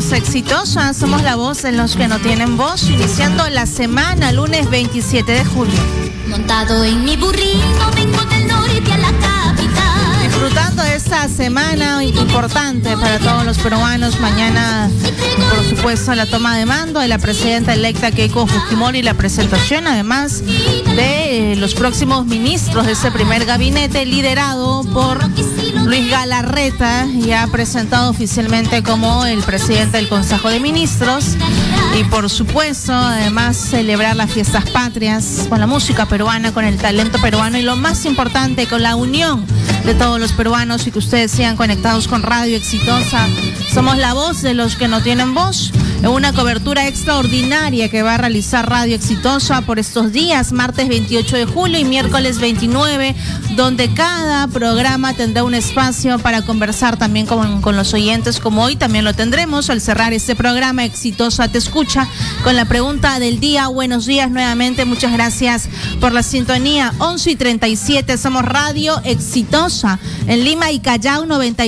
Bienvenidos a Exitosa, somos la voz de los que no tienen voz, iniciando la semana, lunes 27 de julio. Montado en mi burrito, vengo del norte a la capital. Disfrutando de esta semana importante para todos los peruanos. Mañana, por supuesto, la toma de mando de la presidenta electa Keiko Fujimori y la presentación, además, de los próximos ministros de ese primer gabinete liderado por Luis Galarreta, ya presentado oficialmente como el presidente del Consejo de Ministros. Y por supuesto, además, celebrar las fiestas patrias con la música peruana, con el talento peruano y lo más importante, con la unión de todos los peruanos y que ustedes sigan conectados con Radio Exitosa. Somos la voz de los que no tienen voz, en una cobertura extraordinaria que va a realizar Radio Exitosa por estos días, martes 28 de julio y miércoles 29, donde cada programa tendrá un espacio para conversar también con los oyentes, como hoy también lo tendremos al cerrar este programa. Exitosa te escucha con la pregunta del día. Buenos días nuevamente, muchas gracias por la sintonía. 11:37, somos Radio Exitosa en Lima y Callao,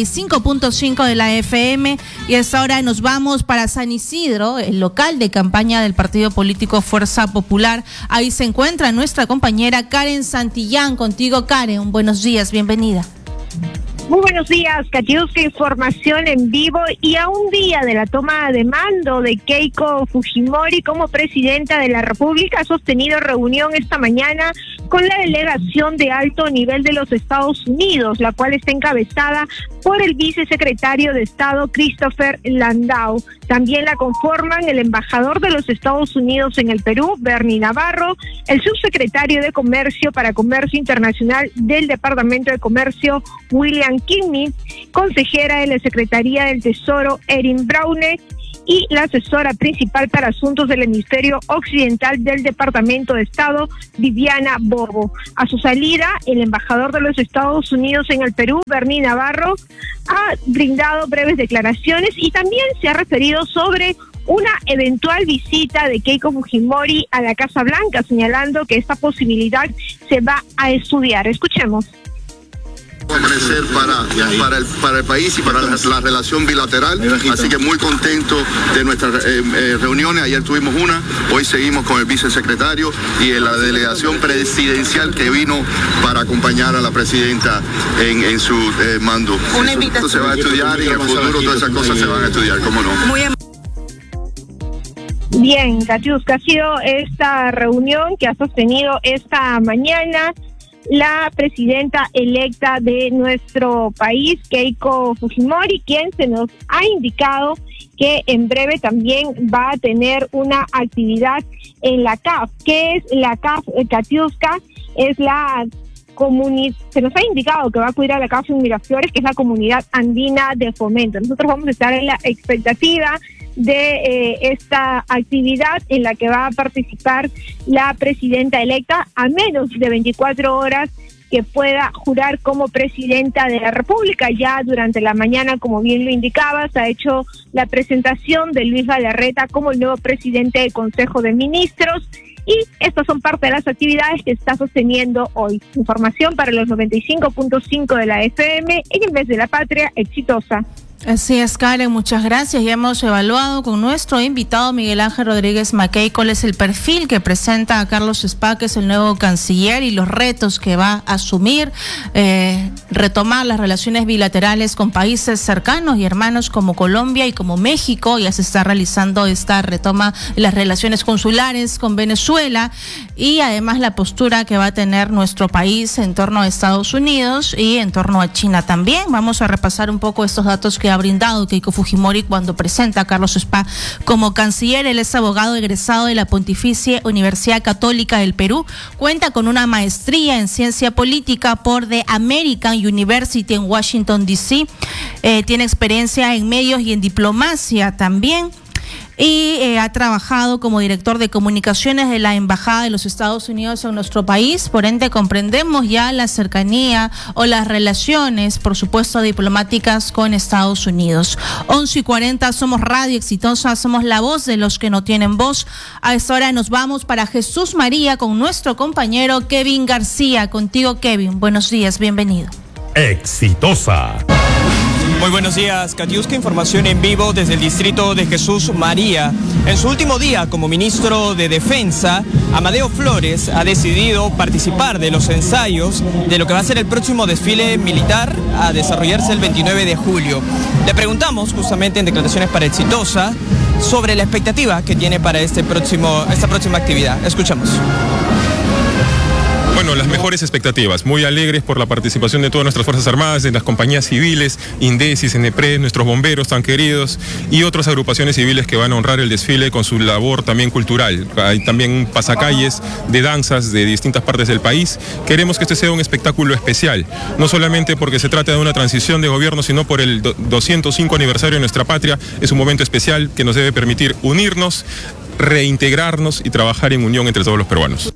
95.5 de la FM, y a esta hora nos vamos para San Isidro, el local de campaña del partido político Fuerza Popular. Ahí se encuentra nuestra compañera Karen Santillán. Contigo, Karen, buenos días, bienvenida. Muy buenos días, Katiuska, información en vivo y a un día de la toma de mando de Keiko Fujimori como presidenta de la República, ha sostenido reunión esta mañana con la delegación de alto nivel de los Estados Unidos, la cual está encabezada por el vicesecretario de Estado Christopher Landau. También la conforman el embajador de los Estados Unidos en el Perú, Bernie Navarro, el subsecretario de Comercio para Comercio Internacional del Departamento de Comercio, William Kidney, consejera de la Secretaría del Tesoro, Erin Braune, y la asesora principal para asuntos del hemisferio occidental del Departamento de Estado, Viviana Bobo. A su salida, el embajador de los Estados Unidos en el Perú, Bernie Navarro, ha brindado breves declaraciones y también se ha referido sobre una eventual visita de Keiko Fujimori a la Casa Blanca, señalando que esta posibilidad se va a estudiar. Escuchemos. Ofrecer para el país y para la relación bilateral, así que muy contento de nuestras reuniones. Ayer tuvimos una, hoy seguimos con el vicesecretario y la delegación presidencial que vino para acompañar a la presidenta en su mando. Una invitación. Esto se va a estudiar y en el futuro todas esas cosas se van a estudiar, ¿cómo no? Bien, Katiuska, ha sido esta reunión que ha sostenido esta mañana la presidenta electa de nuestro país, Keiko Fujimori, quien se nos ha indicado que en breve también va a tener una actividad en la CAF. ¿Qué es la CAF, Katiuska? Es la comunidad, se nos ha indicado que va a acudir a la CAF en Miraflores, que es la Comunidad Andina de Fomento. Nosotros vamos a estar en la expectativa de esta actividad en la que va a participar la presidenta electa, a menos de 24 horas que pueda jurar como presidenta de la República. Ya durante la mañana, como bien lo indicaba, se ha hecho la presentación de Luis Galarreta como el nuevo presidente del Consejo de Ministros, y estas son parte de las actividades que está sosteniendo hoy. Información para los 95.5 de la FM en el mes de la patria. Exitosa. Así es, Karen, muchas gracias. Ya hemos evaluado con nuestro invitado Miguel Ángel Rodríguez Mackey cuál es el perfil que presenta a Carlos Spaak, que es el nuevo canciller, y los retos que va a asumir, retomar las relaciones bilaterales con países cercanos y hermanos como Colombia y como México. Ya se está realizando esta retoma de las relaciones consulares con Venezuela, y además la postura que va a tener nuestro país en torno a Estados Unidos y en torno a China también. Vamos a repasar un poco estos datos que ha brindado Keiko Fujimori cuando presenta a Carlos Spaak como canciller. Él es abogado egresado de la Pontificia Universidad Católica del Perú, cuenta con una maestría en ciencia política por The American University en Washington, D.C., tiene experiencia en medios y en diplomacia también, y ha trabajado como director de comunicaciones de la Embajada de los Estados Unidos en nuestro país. Por ende, comprendemos ya la cercanía o las relaciones, por supuesto, diplomáticas con Estados Unidos. 11:40, somos Radio Exitosa, somos la voz de los que no tienen voz. A esta hora nos vamos para Jesús María con nuestro compañero Kevin García. Contigo, Kevin, buenos días, bienvenido. Exitosa. Muy buenos días, Katiuska, información en vivo desde el distrito de Jesús María. En su último día como ministro de Defensa, Amadeo Flores ha decidido participar de los ensayos de lo que va a ser el próximo desfile militar a desarrollarse el 29 de julio. Le preguntamos justamente en declaraciones para Exitosa sobre la expectativa que tiene para esta próxima actividad. Escuchamos. Bueno, las mejores expectativas, muy alegres por la participación de todas nuestras Fuerzas Armadas, de las compañías civiles, INDECI, CNPRED, nuestros bomberos tan queridos y otras agrupaciones civiles que van a honrar el desfile con su labor también cultural. Hay también pasacalles de danzas de distintas partes del país. Queremos que este sea un espectáculo especial, no solamente porque se trata de una transición de gobierno, sino por el 205 aniversario de nuestra patria. Es un momento especial que nos debe permitir unirnos, reintegrarnos y trabajar en unión entre todos los peruanos.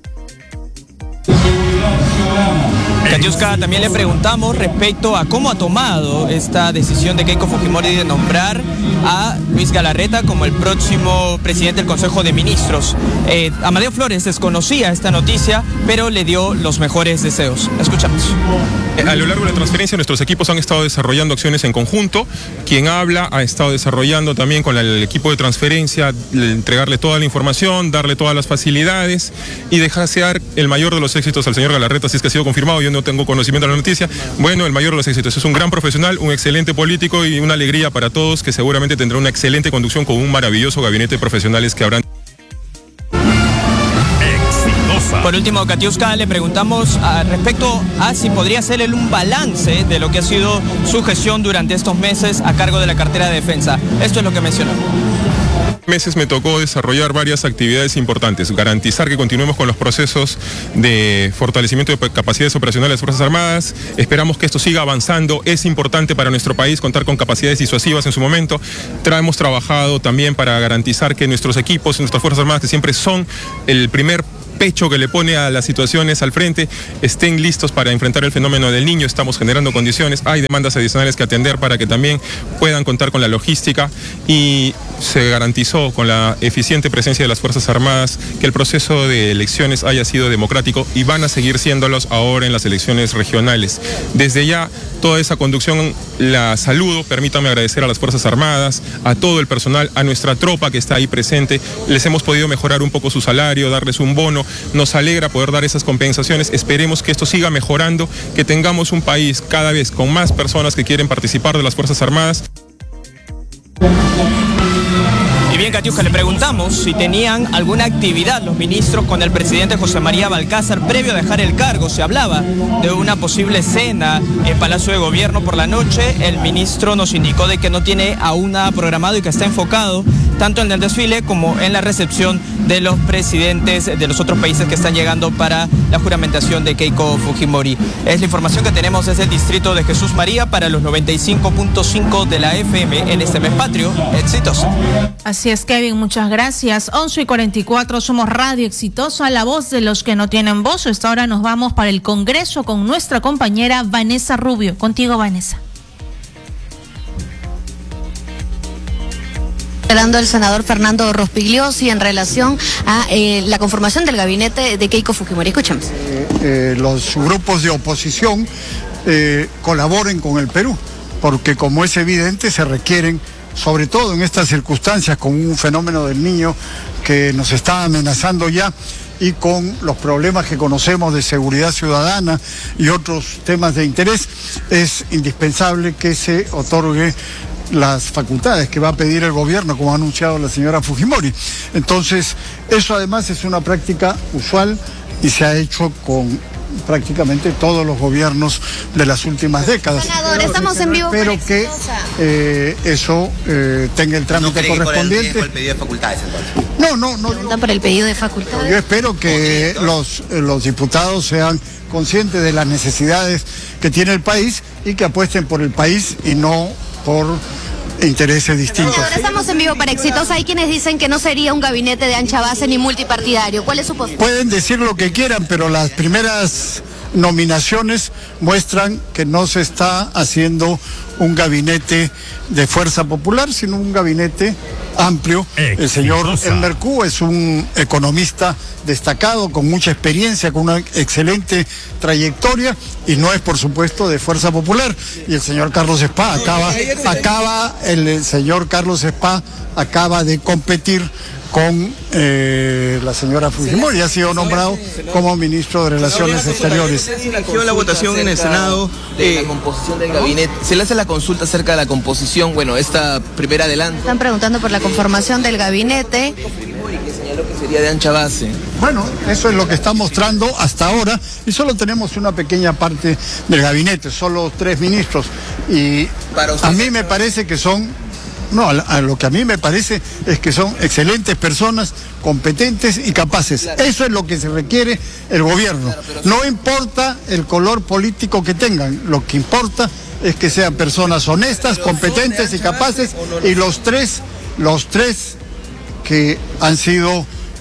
Katiuska, también le preguntamos respecto a cómo ha tomado esta decisión de Keiko Fujimori de nombrar a Luis Galarreta como el próximo presidente del Consejo de Ministros. Amadeo Flores desconocía esta noticia, pero le dio los mejores deseos. Escuchamos. A lo largo de la transferencia, nuestros equipos han estado desarrollando acciones en conjunto. Quien habla ha estado desarrollando también con el equipo de transferencia, entregarle toda la información, darle todas las facilidades y desear el mayor de los éxitos al señor Galarreta, si es que ha sido confirmado. Yo no tengo conocimiento de la noticia. Bueno, el mayor de los éxitos. Es un gran profesional, un excelente político y una alegría para todos, que seguramente tendrá una excelente conducción con un maravilloso gabinete de profesionales que habrán. Por último, Katiuska, le preguntamos respecto a si podría hacer un balance de lo que ha sido su gestión durante estos meses a cargo de la cartera de defensa. Esto es lo que mencionó. Meses me tocó desarrollar varias actividades importantes, garantizar que continuemos con los procesos de fortalecimiento de capacidades operacionales de las Fuerzas Armadas. Esperamos que esto siga avanzando. Es importante para nuestro país contar con capacidades disuasivas en su momento. Hemos trabajado también para garantizar que nuestros equipos, nuestras Fuerzas Armadas, que siempre son el primer pecho que le pone a las situaciones al frente, estén listos para enfrentar el fenómeno del Niño. Estamos generando condiciones, hay demandas adicionales que atender para que también puedan contar con la logística, y se garantizó con la eficiente presencia de las Fuerzas Armadas que el proceso de elecciones haya sido democrático, y van a seguir siéndolos ahora en las elecciones regionales. Desde ya, toda esa conducción la saludo. Permítame agradecer a las Fuerzas Armadas, a todo el personal, a nuestra tropa que está ahí presente. Les hemos podido mejorar un poco su salario, darles un bono. Nos alegra poder dar esas compensaciones. Esperemos que esto siga mejorando, que tengamos un país cada vez con más personas que quieren participar de las Fuerzas Armadas. Y bien, Katiuska, le preguntamos si tenían alguna actividad los ministros con el presidente José María Balcázar previo a dejar el cargo. Se hablaba de una posible cena en Palacio de Gobierno por la noche. El ministro nos indicó de que no tiene aún nada programado y que está enfocado tanto en el desfile como en la recepción de los presidentes de los otros países que están llegando para la juramentación de Keiko Fujimori. Es la información que tenemos desde el distrito de Jesús María para los 95.5 de la FM en este mes patrio. Exitosa. Así es, Kevin, muchas gracias. 11:44, somos Radio Exitosa, la voz de los que no tienen voz. Esta hora nos vamos para el Congreso con nuestra compañera Vanessa Rubio. Contigo, Vanessa. Hablando el senador Fernando Rospigliosi en relación a la conformación del gabinete de Keiko Fujimori. Escuchamos. Los grupos de oposición colaboren con el Perú, porque como es evidente se requieren, sobre todo en estas circunstancias, con un fenómeno del Niño que nos está amenazando ya, y con los problemas que conocemos de seguridad ciudadana y otros temas de interés, es indispensable que se otorgue las facultades que va a pedir el gobierno, como ha anunciado la señora Fujimori. Entonces, eso además es una práctica usual y se ha hecho con prácticamente todos los gobiernos de las últimas décadas. Senador, estamos en vivo. Espero que eso tenga el trámite correspondiente. ¿El pedido de facultades entonces? No. Por el pedido de facultades. Yo espero que los diputados sean conscientes de las necesidades que tiene el país y que apuesten por el país y no por intereses distintos. Ahora estamos en vivo para Exitosa. Hay quienes dicen que no sería un gabinete de ancha base ni multipartidario. ¿Cuál es su postura? Pueden decir lo que quieran, pero las primeras nominaciones muestran que no se está haciendo un gabinete de fuerza popular, sino un gabinete amplio. El señor Elmer Q es un economista destacado, con mucha experiencia, con una excelente trayectoria, y no es, por supuesto, de Fuerza Popular. Y el señor Carlos Spa el señor Carlos Spa acaba de competir con la señora Fujimori, ha sido nombrado como ministro de Relaciones Exteriores. Se eligió la votación en el Senado de la composición del gabinete. Se le hace la consulta acerca de la composición, bueno, esta primera adelanto. Están preguntando por la conformación del gabinete. Que señaló que sería de ancha base. Bueno, eso es lo que está mostrando hasta ahora, y solo tenemos una pequeña parte del gabinete, solo 3 ministros, y a mí me parece que son... No, a lo que a mí me parece es que son excelentes personas, competentes y capaces. Eso es lo que se requiere el gobierno. No importa el color político que tengan, lo que importa es que sean personas honestas, competentes y capaces, y los tres que han sido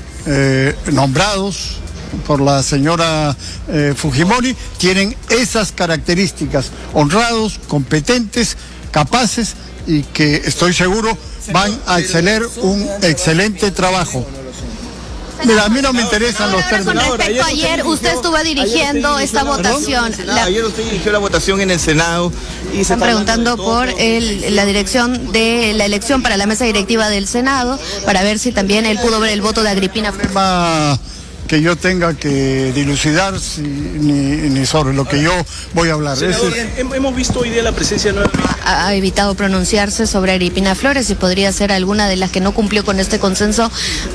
nombrados por la señora Fujimori tienen esas características: honrados, competentes, capaces, y que estoy seguro van a hacer un excelente trabajo. Mira, a mí no me interesan los términos. Con respecto a ayer, usted estuvo dirigiendo esta votación. Ayer usted dirigió la votación en el Senado. Y están preguntando por la dirección de la elección para la mesa directiva del Senado, para ver si también él pudo ver el voto de Agripina Flores. Que yo tenga que dilucidar ni sobre lo que yo voy a hablar. Senador, hemos visto hoy día la presencia nueva. Ha evitado pronunciarse sobre Agripina Flores y podría ser alguna de las que no cumplió con este consenso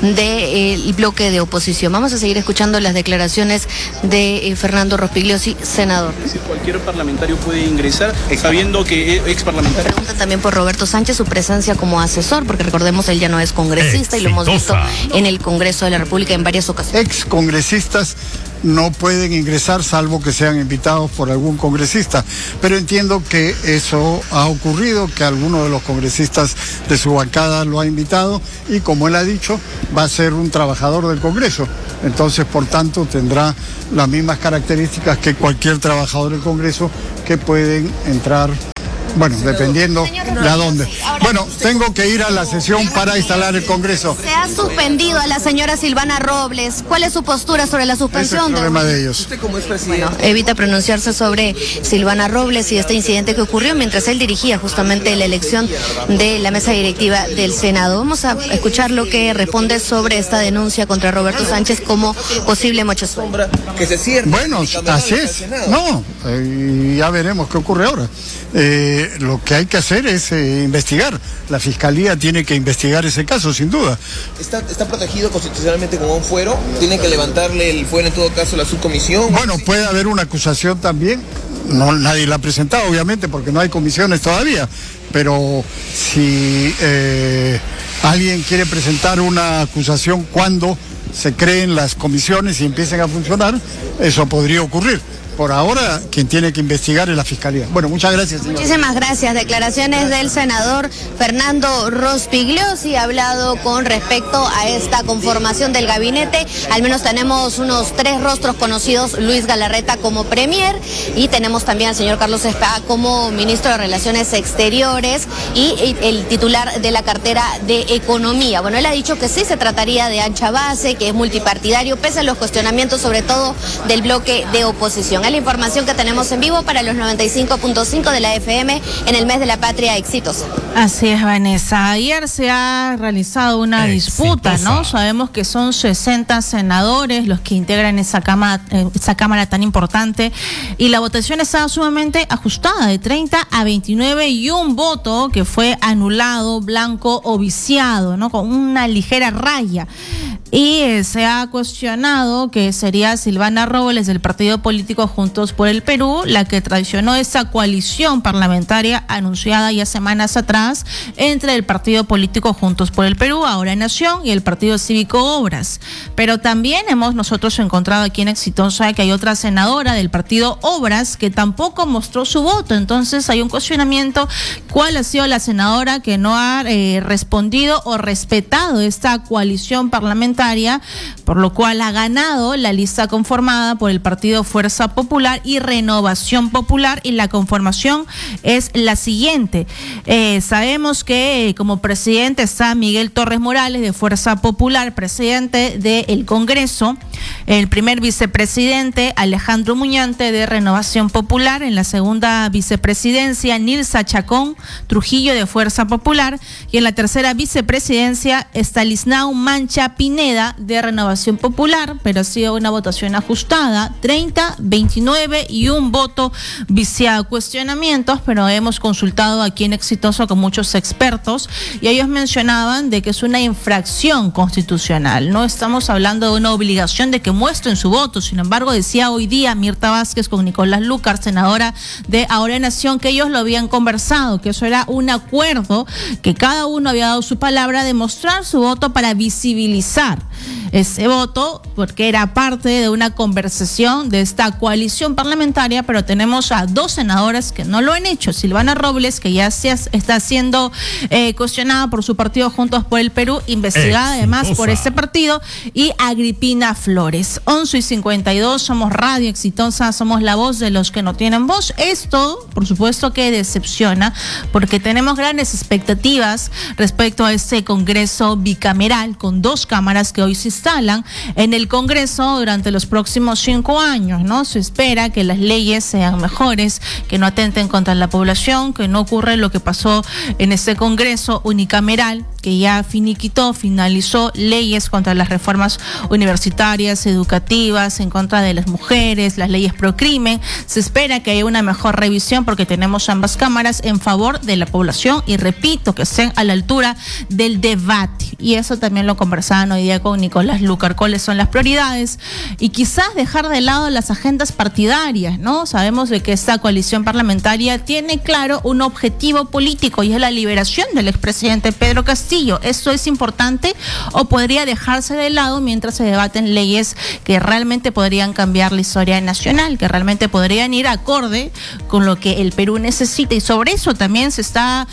del bloque de oposición. Vamos a seguir escuchando las declaraciones de Fernando Rospigliosi, senador. Es decir, cualquier parlamentario puede ingresar, sabiendo que ex parlamentario. Pregunta también por Roberto Sánchez su presencia como asesor, porque recordemos él ya no es congresista y lo hemos visto en el Congreso de la República en varias ocasiones. Congresistas no pueden ingresar salvo que sean invitados por algún congresista, pero entiendo que eso ha ocurrido, que alguno de los congresistas de su bancada lo ha invitado, y como él ha dicho, va a ser un trabajador del Congreso, entonces por tanto tendrá las mismas características que cualquier trabajador del Congreso, que pueden entrar. Bueno, dependiendo de a dónde. Bueno, tengo que ir a la sesión para instalar el Congreso. Se ha suspendido a la señora Silvana Robles. ¿Cuál es su postura sobre la suspensión? Es el problema de ellos. ¿Usted cómo es presidente? Bueno, evita pronunciarse sobre Silvana Robles y este incidente que ocurrió mientras él dirigía justamente la elección de la mesa directiva del Senado. Vamos a escuchar lo que responde sobre esta denuncia contra Roberto Sánchez como posible mochosuelo. Que se cierre. Bueno, así es. No, ya veremos qué ocurre ahora. Lo que hay que hacer es investigar. La Fiscalía tiene que investigar ese caso, sin duda. ¿Está protegido constitucionalmente como un fuero? ¿Tiene que levantarle el fuero en todo caso la subcomisión? Bueno, puede haber una acusación también. No, nadie la ha presentado, obviamente, porque no hay comisiones todavía. Pero si alguien quiere presentar una acusación cuando se creen las comisiones y empiecen a funcionar, eso podría ocurrir. Por ahora, quien tiene que investigar es la Fiscalía. Bueno, muchas gracias, señor. Muchísimas gracias. Declaraciones del senador Fernando Rospigliosi, ha hablado con respecto a esta conformación del gabinete. Al menos tenemos unos 3 rostros conocidos: Luis Galarreta como premier, y tenemos también al señor Carlos Spa como ministro de Relaciones Exteriores y el titular de la cartera de Economía. Bueno, él ha dicho que sí se trataría de ancha base, que es multipartidario, pese a los cuestionamientos sobre todo del bloque de oposición. Es la información que tenemos en vivo para los 95.5 de la FM en el mes de la patria exitosa. Así es, Vanessa. Ayer se ha realizado una disputa, ¿no? Sabemos que son 60 senadores los que integran esa cámara tan importante, y la votación estaba sumamente ajustada, de 30 a 29, y un voto que fue anulado, blanco o viciado, ¿no? Con una ligera raya. Y se ha cuestionado que sería Silvana Robles del partido político Juntos por el Perú la que traicionó esa coalición parlamentaria anunciada ya semanas atrás entre el partido político Juntos por el Perú, ahora Nación, y el partido cívico Obras. Pero también hemos nosotros encontrado aquí en Exitosa que hay otra senadora del partido Obras que tampoco mostró su voto. Entonces hay un cuestionamiento: ¿cuál ha sido la senadora que no ha respondido o respetado esta coalición parlamentaria parlamentaria, por lo cual ha ganado la lista conformada por el partido Fuerza Popular y Renovación Popular, y la conformación es la siguiente. Sabemos que como presidente está Miguel Torres Morales de Fuerza Popular, presidente del Congreso, el primer vicepresidente Alejandro Muñante de Renovación Popular, en la segunda vicepresidencia Nilsa Chacón Trujillo de Fuerza Popular, y en la tercera vicepresidencia Estanislao Mancha Pineda de Renovación Popular, pero ha sido una votación ajustada, 30, 29 y un voto viciado. Cuestionamientos, pero hemos consultado aquí en Exitoso con muchos expertos y ellos mencionaban de que es una infracción constitucional. No estamos hablando de una obligación de que muestren su voto. Sin embargo, decía hoy día Mirta Vázquez con Nicolás Lucar, senadora de Ahora Nación, que ellos lo habían conversado, que eso era un acuerdo, que cada uno había dado su palabra de mostrar su voto para visibilizar ese voto, porque era parte de una conversación de esta coalición parlamentaria, pero tenemos a dos senadoras que no lo han hecho. Silvana Robles, que ya está siendo cuestionada por su partido Juntos por el Perú, investigada además por ese partido, y Agripina Flores. 11:52, somos Radio Exitosa, somos la voz de los que no tienen voz. Esto, por supuesto, que decepciona, porque tenemos grandes expectativas respecto a este Congreso bicameral, con dos cámaras que hoy se instalan en el Congreso durante los próximos 5 años, ¿no? Se espera que las leyes sean mejores, que no atenten contra la población, que no ocurra lo que pasó en este Congreso unicameral, que ya finalizó leyes contra las reformas universitarias, educativas, en contra de las mujeres, las leyes pro crimen. Se espera que haya una mejor revisión porque tenemos ambas cámaras en favor de la población y, repito, que estén a la altura del debate. Y eso también lo conversaban hoy día con Nicolás Lucar, cuáles son las prioridades y quizás dejar de lado las agendas partidarias, ¿no? Sabemos de que esta coalición parlamentaria tiene claro un objetivo político y es la liberación del expresidente Pedro Castillo. ¿Esto es importante o podría dejarse de lado mientras se debaten leyes que realmente podrían cambiar la historia nacional, que realmente podrían ir acorde con lo que el Perú necesita? Y sobre eso también se está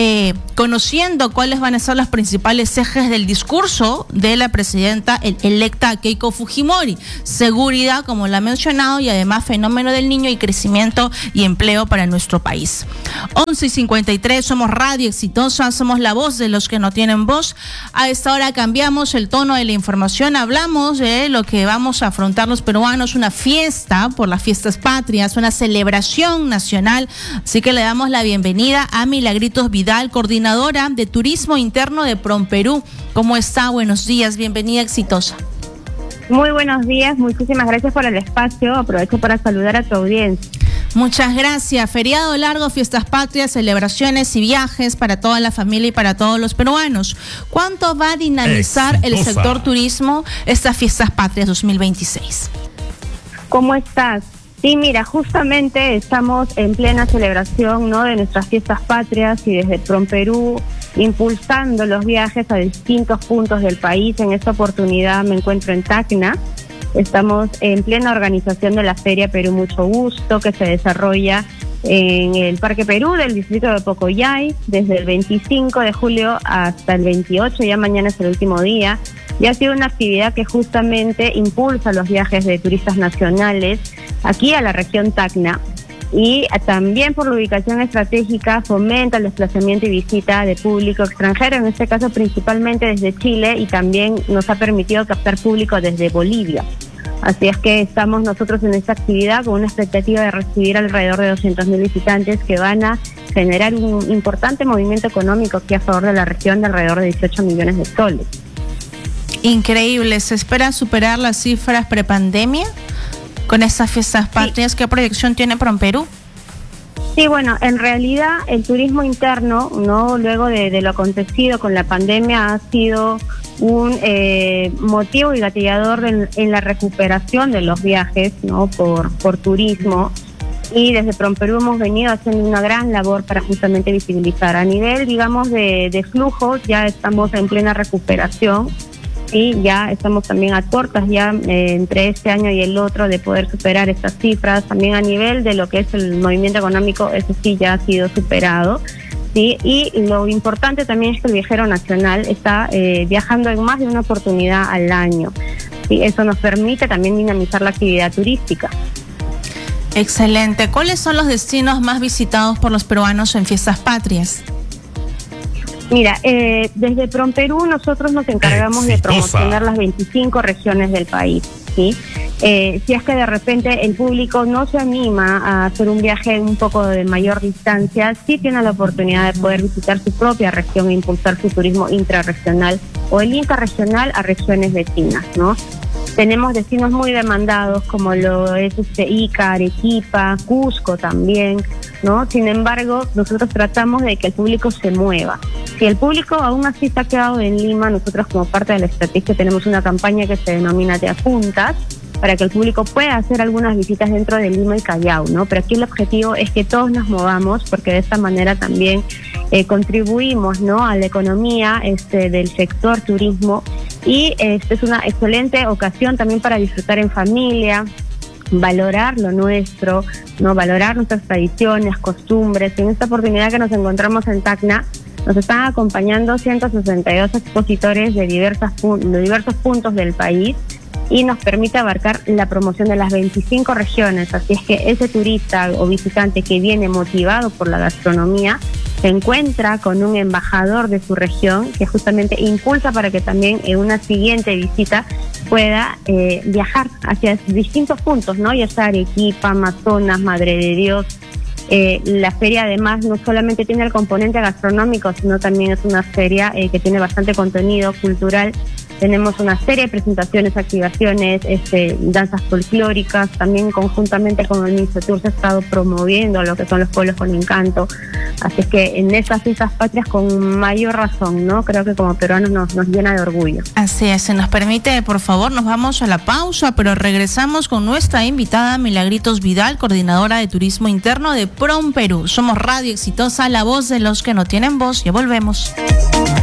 conociendo cuáles van a ser los principales ejes del discurso de la presidenta electa Keiko Fujimori. Seguridad, como la ha mencionado, y además fenómeno del niño y crecimiento y empleo para nuestro país. 11:53, somos Radio Exitosa, somos la voz de los que no tienen voz. A esta hora cambiamos el tono de la información, hablamos de lo que vamos a afrontar los peruanos, una fiesta por las fiestas patrias, una celebración nacional, así que le damos la bienvenida a Milagritos Vidal, coordinadora de Turismo Interno de PROMPERÚ. ¿Cómo está? Buenos días, bienvenida Exitosa. Muy buenos días, muchísimas gracias por el espacio, aprovecho para saludar a tu audiencia. Muchas gracias. Feriado largo, fiestas patrias, celebraciones y viajes para toda la familia y para todos los peruanos. ¿Cuánto va a dinamizar el sector turismo estas fiestas patrias 2026? ¿Cómo estás? Sí, mira, justamente estamos en plena celebración, ¿no?, de nuestras fiestas patrias y desde PROMPERÚ impulsando los viajes a distintos puntos del país. En esta oportunidad me encuentro en Tacna. Estamos en plena organización de la Feria Perú Mucho Gusto, que se desarrolla en el Parque Perú del distrito de Pocoyay desde el 25 de julio hasta el 28, ya mañana es el último día. Y ha sido una actividad que justamente impulsa los viajes de turistas nacionales aquí a la región Tacna. Y también por la ubicación estratégica fomenta el desplazamiento y visita de público extranjero, en este caso principalmente desde Chile, y también nos ha permitido captar público desde Bolivia. Así es que estamos nosotros en esta actividad con una expectativa de recibir alrededor de 200.000 visitantes que van a generar un importante movimiento económico aquí a favor de la región de alrededor de 18 millones de soles. Increíble. ¿Se espera superar las cifras prepandemia con estas fiestas patrias? Sí. ¿Qué proyección tiene PROMPERÚ? Sí, bueno, en realidad el turismo interno, ¿no?, luego de lo acontecido con la pandemia, ha sido un motivo y gatillador en la recuperación de los viajes, ¿no?, por turismo. Y desde PROMPERÚ hemos venido haciendo una gran labor para justamente visibilizar. A nivel, digamos, de flujo, ya estamos en plena recuperación. Y ya estamos también a puertas ya entre este año y el otro de poder superar estas cifras. También a nivel de lo que es el movimiento económico, eso sí ya ha sido superado. ¿sí? Y lo importante también es que el viajero nacional está viajando en más de una oportunidad al año. ¿Sí? Eso nos permite también dinamizar la actividad turística. Excelente. ¿Cuáles son los destinos más visitados por los peruanos en fiestas patrias? Mira, desde PROMPERÚ nosotros nos encargamos de promocionar las 25 regiones del país, ¿sí? Si es que de repente el público no se anima a hacer un viaje un poco de mayor distancia, sí tiene la oportunidad de poder visitar su propia región e impulsar su turismo intrarregional o el interregional a regiones vecinas, ¿no? Tenemos destinos muy demandados como lo es Ica, Arequipa, Cusco también, ¿no? Sin embargo, nosotros tratamos de que el público se mueva. Si el público aún así está quedado en Lima, nosotros como parte de la estrategia tenemos una campaña que se denomina Te Apuntas, para que el público pueda hacer algunas visitas dentro de Lima y Callao, ¿no? Pero aquí el objetivo es que todos nos movamos, porque de esta manera también contribuimos, ¿no?, a la economía del sector turismo, y es una excelente ocasión también para disfrutar en familia, valorar lo nuestro, ¿no?, valorar nuestras tradiciones, costumbres. En esta oportunidad que nos encontramos en Tacna, nos están acompañando 162 expositores de diversos puntos del país, y nos permite abarcar la promoción de las 25 regiones. Así es que ese turista o visitante que viene motivado por la gastronomía se encuentra con un embajador de su región que justamente impulsa para que también en una siguiente visita pueda viajar hacia distintos puntos, ¿no? Ya sea Arequipa, Amazonas, Madre de Dios. La feria además no solamente tiene el componente gastronómico, sino también es una feria que tiene bastante contenido cultural. Tenemos una serie de presentaciones, activaciones, danzas folclóricas. También conjuntamente con el Ministerio se ha estado promoviendo lo que son los pueblos con encanto. Así es que en estas fiestas patrias con mayor razón, ¿no? Creo que como peruanos nos llena de orgullo. Así es, se nos permite, por favor, nos vamos a la pausa, pero regresamos con nuestra invitada Milagritos Vidal, coordinadora de turismo interno de PROMPERÚ. Somos Radio Exitosa, la voz de los que no tienen voz. Ya volvemos.